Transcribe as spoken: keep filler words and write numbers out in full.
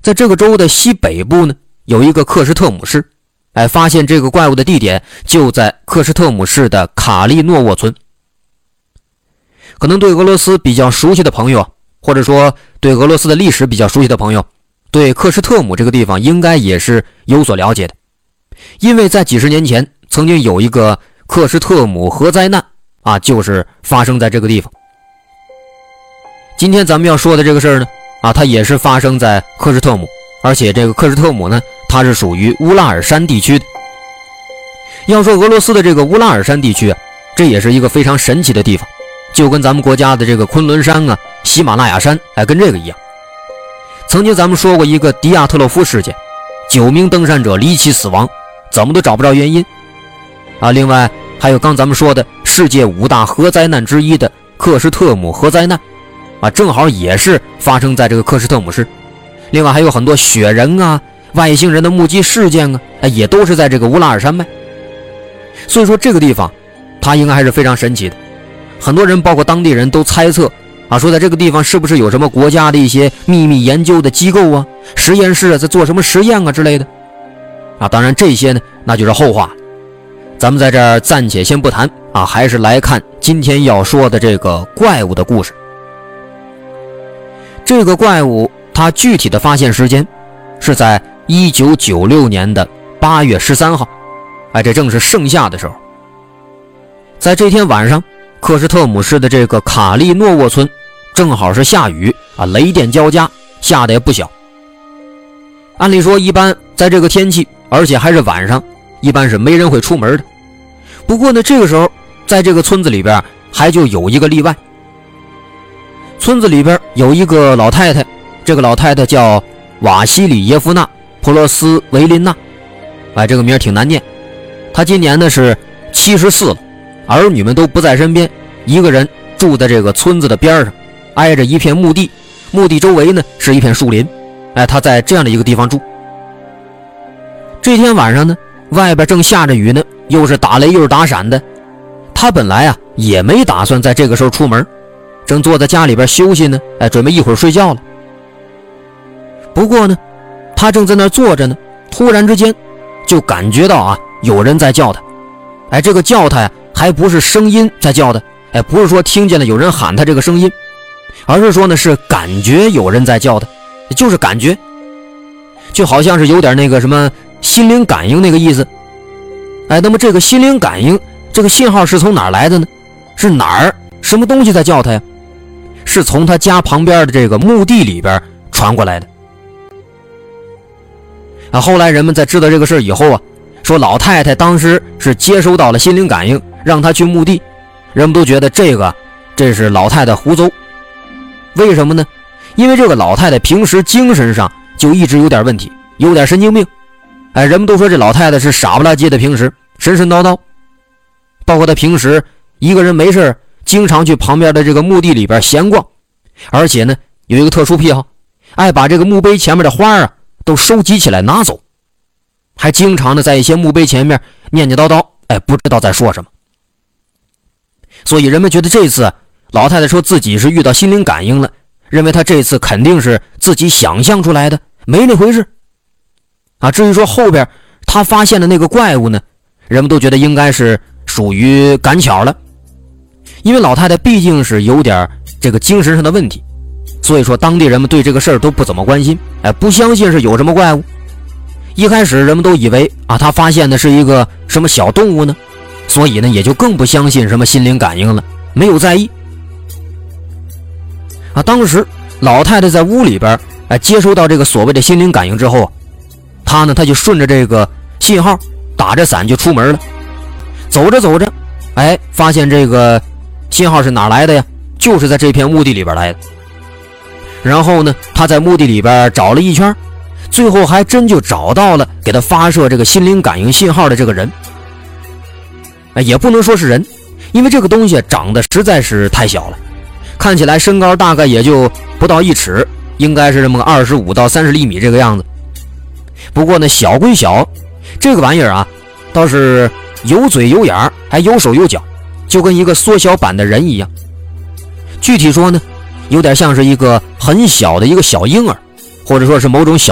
在这个州的西北部呢，有一个克什特姆市，哎，发现这个怪物的地点就在克什特姆市的卡利诺沃村。可能对俄罗斯比较熟悉的朋友，或者说对俄罗斯的历史比较熟悉的朋友，对克什特姆这个地方应该也是有所了解的。因为在几十年前曾经有一个克什特姆核灾难啊，就是发生在这个地方。今天咱们要说的这个事儿呢，啊，它也是发生在克什特姆，而且这个克什特姆呢，它是属于乌拉尔山地区的。要说俄罗斯的这个乌拉尔山地区啊，这也是一个非常神奇的地方，就跟咱们国家的这个昆仑山啊、喜马拉雅山，哎，跟这个一样。曾经咱们说过一个迪亚特洛夫事件，九名登山者离奇死亡，怎么都找不着原因啊。另外还有刚咱们说的世界五大核灾难之一的克什特姆核灾难啊，正好也是发生在这个克什特姆市。另外还有很多雪人啊、外星人的目击事件啊，哎，也都是在这个乌拉尔山脉。所以说这个地方它应该还是非常神奇的。很多人包括当地人都猜测啊，说在这个地方是不是有什么国家的一些秘密研究的机构啊、实验室啊，在做什么实验啊之类的啊。当然这些呢，那就是后话，咱们在这儿暂且先不谈啊，还是来看今天要说的这个怪物的故事。这个怪物它具体的发现时间是在一九九六年的八月十三号，哎，这正是盛夏的时候。在这天晚上，克什特姆市的这个卡利诺沃村正好是下雨啊，雷电交加，下的也不小。按理说一般在这个天气，而且还是晚上，一般是没人会出门的。不过呢，这个时候在这个村子里边还就有一个例外。村子里边有一个老太太，这个老太太叫瓦西里耶夫娜·普罗斯维林娜，哎，这个名挺难念。她今年呢是七十四了，儿女们都不在身边，一个人住在这个村子的边上，挨着一片墓地，墓地周围呢是一片树林，哎，她在这样的一个地方住。这天晚上呢，外边正下着雨呢，又是打雷又是打闪的，她本来啊也没打算在这个时候出门，正坐在家里边休息呢，哎，准备一会儿睡觉了。不过呢，他正在那儿坐着呢，突然之间就感觉到啊，有人在叫他。哎，这个叫他呀，还不是声音在叫他，哎，不是说听见了有人喊他这个声音，而是说呢是感觉有人在叫他，就是感觉，就好像是有点那个什么心灵感应那个意思。哎，那么这个心灵感应这个信号是从哪儿来的呢？是哪儿什么东西在叫他呀？是从他家旁边的这个墓地里边传过来的。啊，后来人们在知道这个事以后啊，说老太太当时是接收到了心灵感应，让她去墓地，人们都觉得这个这是老太太胡诌。为什么呢？因为这个老太太平时精神上就一直有点问题，有点神经病。哎，人们都说这老太太是傻不拉几的，平时神神叨叨，包括她平时一个人没事经常去旁边的这个墓地里边闲逛，而且呢有一个特殊癖好，爱把这个墓碑前面的花啊都收集起来拿走，还经常的在一些墓碑前面念念叨叨，哎，不知道在说什么。所以人们觉得这次老太太说自己是遇到心灵感应了，认为她这次肯定是自己想象出来的，没那回事啊。至于说后边她发现的那个怪物呢，人们都觉得应该是属于赶巧了，因为老太太毕竟是有点这个精神上的问题，所以说当地人们对这个事儿都不怎么关心，哎，不相信是有什么怪物。一开始人们都以为啊，他发现的是一个什么小动物呢，所以呢也就更不相信什么心灵感应了，没有在意。啊，当时老太太在屋里边哎接收到这个所谓的心灵感应之后，她呢她就顺着这个信号打着伞就出门了。走着走着，哎，发现这个信号是哪来的呀？就是在这片墓地里边来的。然后呢，他在墓地里边找了一圈，最后还真就找到了给他发射这个心灵感应信号的这个人。哎，也不能说是人，因为这个东西长得实在是太小了，看起来身高大概也就不到一尺，应该是这么个二十五到三十厘米这个样子。不过呢，小归小，这个玩意儿啊，倒是有嘴有眼，还有手有脚，就跟一个缩小版的人一样。具体说呢，有点像是一个很小的一个小婴儿，或者说是某种小